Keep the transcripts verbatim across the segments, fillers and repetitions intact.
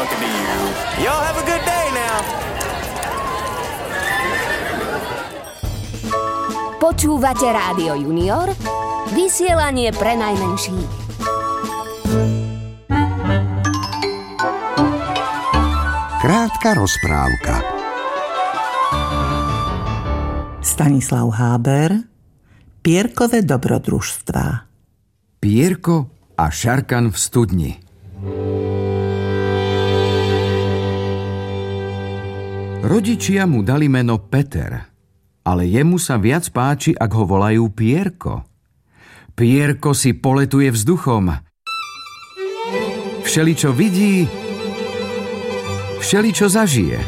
talking to you. Y'all have a good day now. Počúvate Rádio Junior, vysielanie pre najmenších. Krátka rozprávka. Stanislav Háber, Pierkove dobrodružstvá. Pierko a Šarkan v studni. Rodičia mu dali meno Peter, ale jemu sa viac páči, ak ho volajú Pierko. Pierko si poletuje vzduchom. Všeličo vidí, všeličo zažije.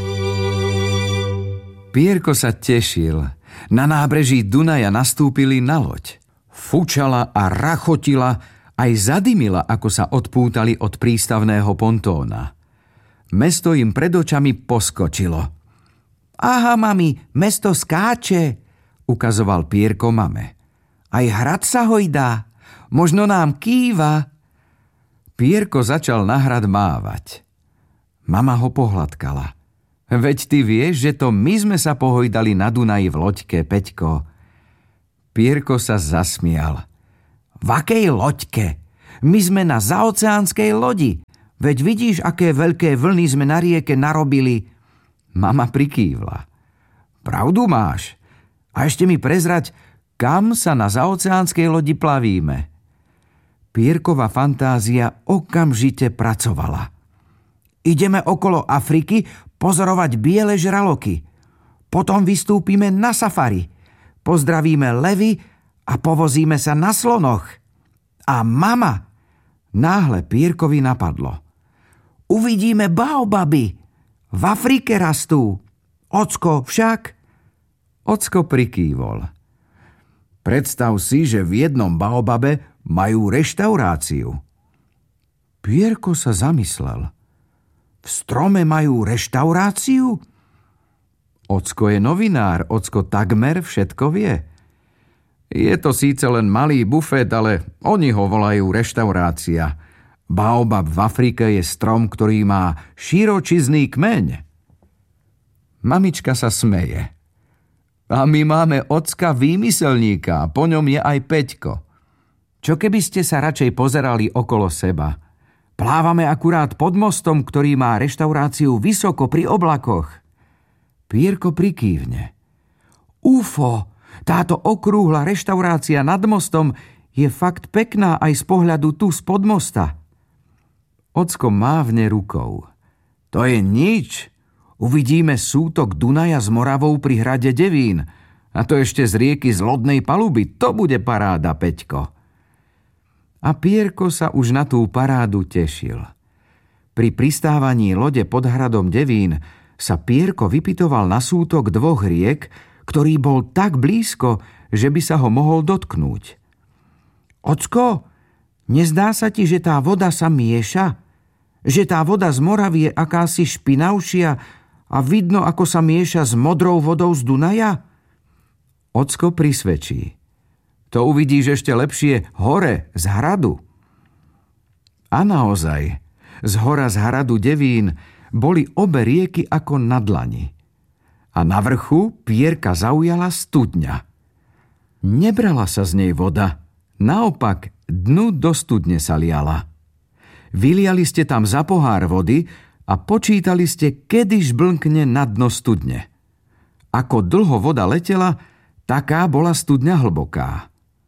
Pierko sa tešil. Na nábreží Dunaja nastúpili na loď. Fučala a rachotila, aj zadymila, ako sa odpútali od prístavného pontóna. Mesto im pred očami poskočilo. Aha, mami, mesto skáče, ukazoval Pierko mame. Aj hrad sa hojdá, možno nám kýva. Pierko začal na hrad mávať. Mama ho pohľadkala. Veď ty vieš, že to my sme sa pohojdali na Dunaji v loďke, Peťko. Pierko sa zasmial. V akej loďke? My sme na zaoceánskej lodi. Veď vidíš, aké veľké vlny sme na rieke narobili. Mama prikývla. Pravdu máš. A ešte mi prezrať, kam sa na zaoceánskej lodi plavíme. Pierkova fantázia okamžite pracovala. Ideme okolo Afriky pozorovať biele žraloky. Potom vystúpime na safari. Pozdravíme levy a povozíme sa na slonoch. A mama, náhle Pierkovi napadlo. Uvidíme baobaby. V Afrike rastú. Ocko však. Ocko prikývol. Predstav si, že v jednom baobabe majú reštauráciu. Pierko sa zamyslel. V strome majú reštauráciu? Ocko je novinár, Ocko takmer všetko vie. Je to síce len malý bufet, ale oni ho volajú reštaurácia. Baobab v Afrike je strom, ktorý má širočizný kmeň. Mamička sa smeje. A my máme Ocka výmyselníka, po ňom je aj Peťko. Čo keby ste sa radšej pozerali okolo seba? Plávame akurát pod mostom, ktorý má reštauráciu vysoko pri oblakoch. Pierko prikývne. Ufo, táto okrúhla reštaurácia nad mostom je fakt pekná aj z pohľadu tu spod mosta. Ocko mávne rukou. To je nič. Uvidíme sútok Dunaja s Moravou pri hrade Devín. A to ešte z rieky z lodnej paluby. To bude paráda, Peťko. A Pierko sa už na tú parádu tešil. Pri pristávaní lode pod hradom Devín sa Pierko vypytoval na sútok dvoch riek, ktorý bol tak blízko, že by sa ho mohol dotknúť. Ocko, nezdá sa ti, že tá voda sa mieša? Že tá voda z Moravy je akási špinavšia a vidno, ako sa mieša s modrou vodou z Dunaja? Ocko prisvedčí. To uvidíš ešte lepšie hore z hradu. A naozaj, z hora z hradu Devín boli obe rieky ako na dlani. A na vrchu Pierka zaujala studňa. Nebrala sa z nej voda, naopak dnu do studne sa liala. Vyliali ste tam za pohár vody a počítali ste, kedy žblnkne na dno studne. Ako dlho voda letela, taká bola studňa hlboká.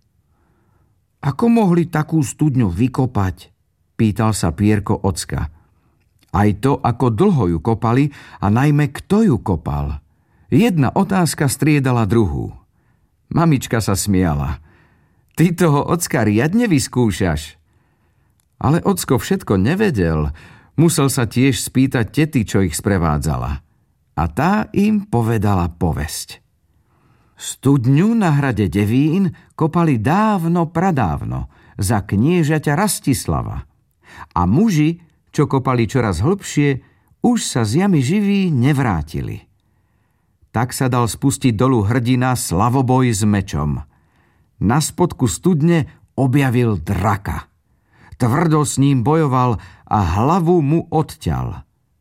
Ako mohli takú studňu vykopať? Pýtal sa Pierko Ocka. Aj to, ako dlho ju kopali a najmä kto ju kopal. Jedna otázka striedala druhú. Mamička sa smiala. Ty toho Ocka riadne vyskúšaš. Ale Ocko všetko nevedel. Musel sa tiež spýtať tety, čo ich sprevádzala. A tá im povedala povesť. Studňu na hrade Devín kopali dávno pradávno za kniežaťa Rastislava. A muži, čo kopali čoraz hlbšie, už sa z jamy živí nevrátili. Tak sa dal spustiť dolu hrdina Slavoboj s mečom. Na spodku studne objavil draka. Tvrdo s ním bojoval a hlavu mu odťal.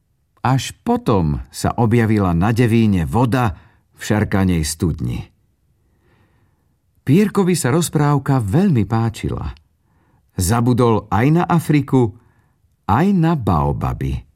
Až potom sa objavila na Devíne voda v šarkanej studni. Pierkovi sa rozprávka veľmi páčila. Zabudol aj na Afriku, aj na baobaby.